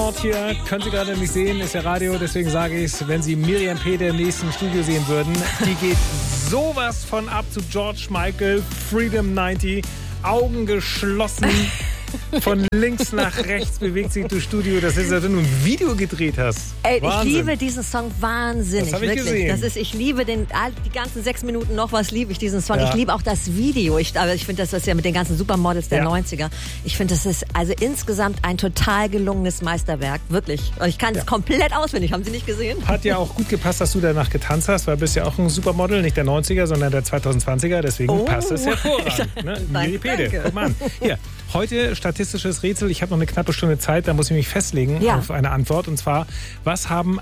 Astronaut hier. Können Sie gerade nicht sehen, ist ja Radio, deswegen sage ich es, wenn Sie Miriam Pede im nächsten Studio sehen würden, die geht sowas von ab zu George Michael, Freedom 90, Augen geschlossen. Von links nach rechts bewegt sich durchs Studio. Das ist, als wenn du ein Video gedreht hast. Ey, Wahnsinn. ich liebe diesen Song wahnsinnig. Das habe ich gesehen. Ich liebe die ganzen 6 Minuten noch was liebe ich diesen Song. Ja. Ich liebe auch das Video. Ich finde, das ist ja mit den ganzen Supermodels der 90er. Ich finde, das ist also insgesamt ein total gelungenes Meisterwerk. Wirklich. Ich kann es komplett auswendig. Haben Sie nicht gesehen? Hat ja auch gut gepasst, dass du danach getanzt hast, weil du bist ja auch ein Supermodel, nicht der 90er, sondern der 2020er. Deswegen passt es hervorragend. Ne? Miri Pede. Guck mal an. Hier, heute statistisches Rätsel. Ich habe noch eine knappe Stunde Zeit, da muss ich mich festlegen auf eine Antwort. Und zwar, was haben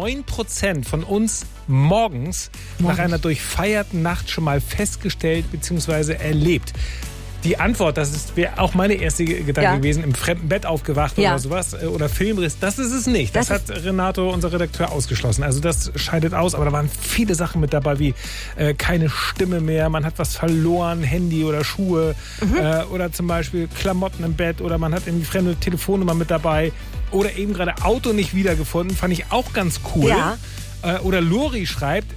9% von uns morgens nach einer durchfeierten Nacht schon mal festgestellt bzw. erlebt? Die Antwort, das wäre auch meine erste Gedanke gewesen, im fremden Bett aufgewacht oder sowas, oder Filmriss, das ist es nicht. Das hat Renato, unser Redakteur, ausgeschlossen. Also das scheidet aus, aber da waren viele Sachen mit dabei, wie keine Stimme mehr, man hat was verloren, Handy oder Schuhe, oder zum Beispiel Klamotten im Bett, oder man hat irgendwie fremde Telefonnummer mit dabei, oder eben gerade Auto nicht wiedergefunden, fand ich auch ganz cool. Ja. Oder Lori schreibt,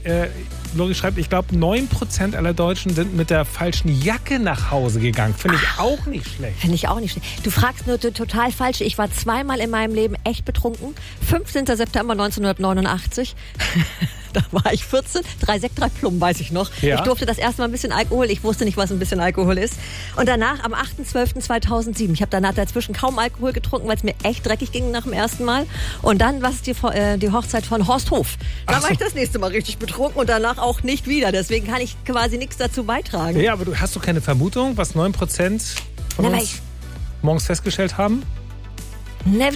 ich glaube 9% aller Deutschen sind mit der falschen Jacke nach Hause gegangen. Finde ich auch nicht schlecht. Finde ich auch nicht schlecht. Du fragst nur total falsch. Ich war 2-mal in meinem Leben echt betrunken. 15. September 1989. Da war ich 14, 3 Sekt, 3 Plum, weiß ich noch. Ja. Ich durfte das erste Mal ein bisschen Alkohol. Ich wusste nicht, was ein bisschen Alkohol ist. Und danach am 8.12.2007. Ich habe danach dazwischen kaum Alkohol getrunken, weil es mir echt dreckig ging nach dem ersten Mal. Und dann war es die Hochzeit von Horst Hof. Da war ich das nächste Mal richtig betrunken und danach auch nicht wieder. Deswegen kann ich quasi nichts dazu beitragen. Ja, aber hast du keine Vermutung, was 9% von uns morgens festgestellt haben? Ne,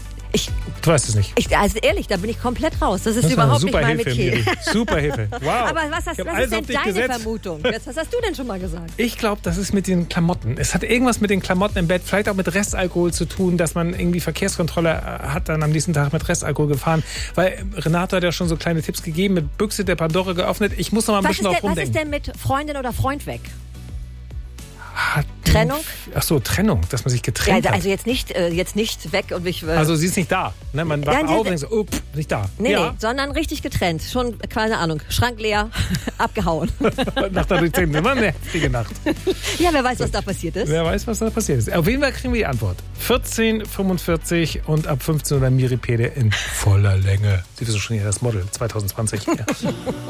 du weißt es nicht. Also ehrlich, da bin ich komplett raus. Das ist überhaupt nicht mein Metier. Super Hilfe. Wow. Aber was ist denn deine Vermutung? Was hast du denn schon mal gesagt? Ich glaube, das ist mit den Klamotten. Es hat irgendwas mit den Klamotten im Bett, vielleicht auch mit Restalkohol zu tun, dass man irgendwie Verkehrskontrolle hat, dann am nächsten Tag mit Restalkohol gefahren. Weil Renato hat ja schon so kleine Tipps gegeben, mit Büchse der Pandora geöffnet. Ich muss noch mal ein bisschen drauf rumdenken. Was ist denn mit Freundin oder Freund weg? Trennung? Ach so, Trennung, dass man sich getrennt hat. Also jetzt nicht weg und mich... also sie ist nicht da. Ne? Man wacht auf und denkt so, nicht da. Nee, sondern richtig getrennt. Schon, keine Ahnung, Schrank leer, abgehauen. Nach der Durchzählung immer eine heftige Nacht. Ja, wer weiß, was da passiert ist. Wer weiß, was da passiert ist. Auf jeden Fall kriegen wir die Antwort. 14:45 und ab 15 Uhr Miri Pede in voller Länge. Sie wissen schon, ja, das Model 2020. Ja.